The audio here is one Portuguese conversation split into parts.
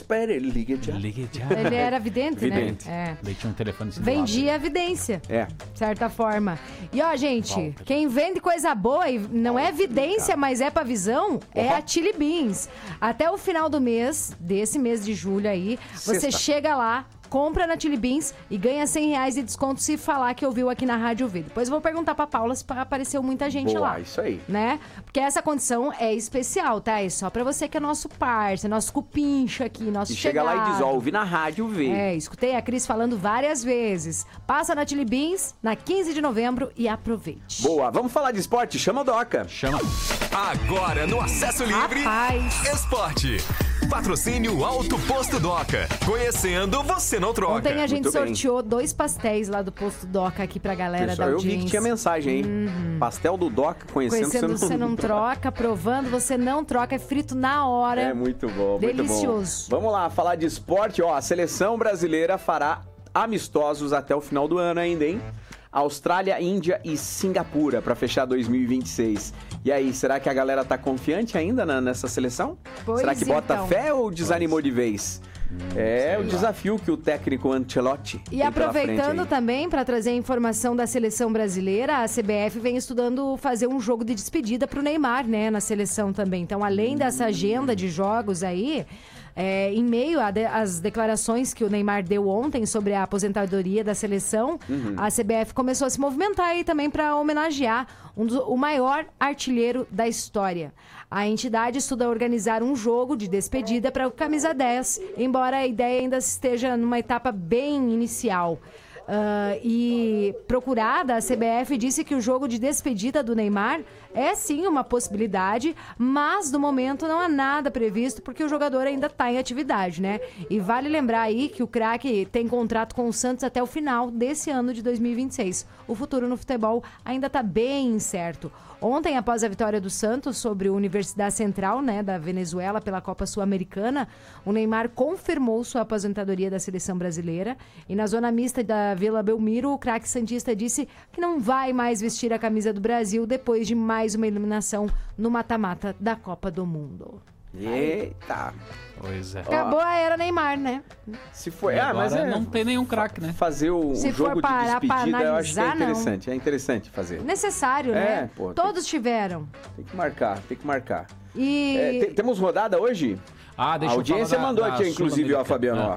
espere, ligue já. Ele era vidente, né? Ele tinha um telefone Vendia evidência. De certa forma. E ó, gente, quem vende coisa boa e não é evidência, mas é pra visão, é a Chili Beans. Até o final do mês, desse mês de julho aí, você chega lá, compra na Chili Beans e ganha R$100 de desconto se falar que ouviu aqui na Rádio V. Depois eu vou perguntar pra Paula se apareceu muita gente lá. Isso aí. Né? Porque essa condição é especial, tá? É só pra você que é nosso parceiro, nosso cupincho aqui, nosso chega lá e diz, ó, ouvi na Rádio V. Escutei a Cris falando várias vezes. Passa na Chili Beans, na 15 de novembro e aproveite. Boa, vamos falar de esporte? Chama o Doca. Chama. Agora no Acesso Livre, Esporte. Patrocínio Alto Posto Doca. Conhecendo, você não troca. Ontem a gente sorteou 2 pastéis lá do Posto Doca aqui pra galera da audiência. Eu vi que tinha mensagem, hein? Pastel do Doca, conhecendo você não troca. Provando, você não troca. É frito na hora. É muito bom, delicioso. Muito bom. Vamos lá, falar de esporte. Ó, a seleção brasileira fará amistosos até o final do ano ainda, hein? Austrália, Índia e Singapura para fechar 2026. E aí, será que a galera tá confiante ainda nessa seleção? Será que bota fé ou desanimou de vez? O desafio que o técnico Ancelotti E aproveitando também para trazer a informação da seleção brasileira, a CBF vem estudando fazer um jogo de despedida pro Neymar, né, na seleção também. Então, além dessa agenda de jogos aí, em meio às declarações que o Neymar deu ontem sobre a aposentadoria da seleção, a CBF começou a se movimentar aí também para homenagear o maior artilheiro da história. A entidade estuda organizar um jogo de despedida para o Camisa 10, embora a ideia ainda esteja numa etapa bem inicial. E procurada, a CBF disse que o jogo de despedida do Neymar é sim uma possibilidade, mas no momento não há nada previsto porque o jogador ainda está em atividade, né? E vale lembrar aí que o craque tem contrato com o Santos até o final desse ano de 2026. O futuro no futebol ainda está bem incerto. Ontem, após a vitória do Santos sobre a Universidade Central, né, da Venezuela pela Copa Sul-Americana, o Neymar confirmou sua aposentadoria da seleção brasileira. E na zona mista da Vila Belmiro, o craque santista disse que não vai mais vestir a camisa do Brasil depois de mais uma eliminação no mata-mata da Copa do Mundo. Eita! Pois é. Acabou a era Neymar, né? Se for, mas não tem nenhum craque, né? Fazer um jogo de despedida, eu acho que é interessante. Não. É interessante fazer. Necessário, né? Pô, todos tiveram. Tem que marcar. E... temos rodada hoje? Deixa a audiência mandou aqui, inclusive, ó, Fabiano.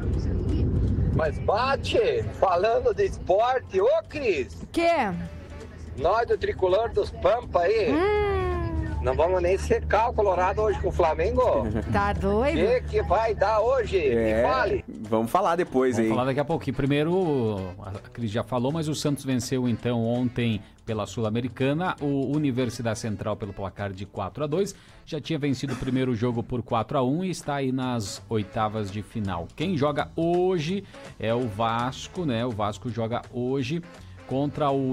Mas bate, falando de esporte, ô Cris. O quê? Nós do Tricolor dos Pampa aí. Não vamos nem secar o Colorado hoje com o Flamengo. Tá doido? O que vai dar hoje? Me fale. Vamos falar depois aí. Vamos falar daqui a pouquinho. Primeiro, a Cris já falou, mas o Santos venceu então ontem pela Sul-Americana, o Universidade Central pelo placar de 4-2. Já tinha vencido o primeiro jogo por 4-1 e está aí nas oitavas de final. Quem joga hoje é o Vasco, né? O Vasco joga hoje contra o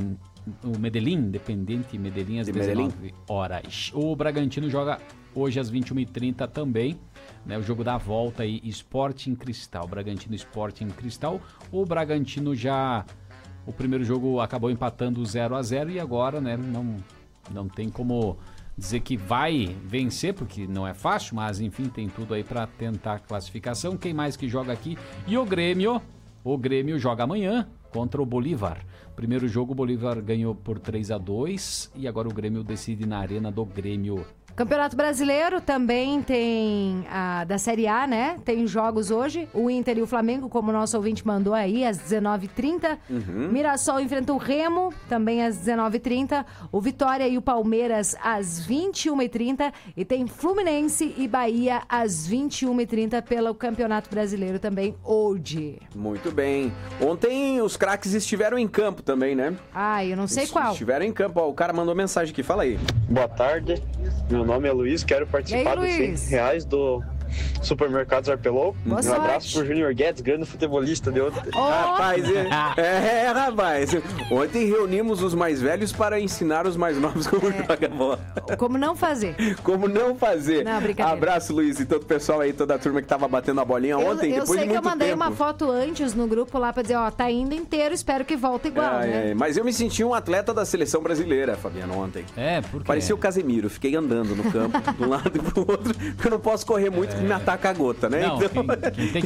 Independente Medellín às 19 horas. O Bragantino joga hoje às 21h30 também, né? O jogo da volta aí, Sporting Cristal. Bragantino Sporting Cristal. O Bragantino o primeiro jogo acabou empatando 0-0 e agora, né, não tem como dizer que vai vencer, porque não é fácil, mas enfim, tem tudo aí para tentar a classificação. Quem mais que joga aqui? E o Grêmio joga amanhã contra o Bolívar. Primeiro jogo, o Bolívar ganhou por 3-2 e agora o Grêmio decide na Arena do Grêmio. Campeonato Brasileiro também tem da Série A, né? Tem jogos hoje. O Inter e o Flamengo, como o nosso ouvinte mandou aí, às 19h30. Mirassol enfrenta o Remo, também às 19h30. O Vitória e o Palmeiras às 21h30. E tem Fluminense e Bahia às 21h30 pelo Campeonato Brasileiro também hoje. Muito bem. Ontem os craques estiveram em campo também, né? Eu não sei qual. Estiveram em campo. Ó, o cara mandou mensagem aqui, fala aí. Boa tarde. Meu nome é Luiz, quero participar dos R$100 do Supermercados Arpelou. Um abraço pro Júnior Guedes, grande futebolista de ontem. Rapaz, rapaz. Ontem reunimos os mais velhos para ensinar os mais novos como joga bola. Como não fazer. Como não fazer. Não, brincadeira. Abraço, Luiz, e todo o pessoal aí, toda a turma que tava batendo a bolinha ontem, depois de muito tempo. Eu sei que eu mandei uma foto antes no grupo lá pra dizer, tá indo inteiro, espero que volte igual, né? Mas eu me senti um atleta da seleção brasileira, Fabiano, ontem. Por quê? Parecia o Casemiro, fiquei andando no campo, de um lado e pro outro, porque eu não posso correr muito, me ataca a gota, né? Não, então, quem tem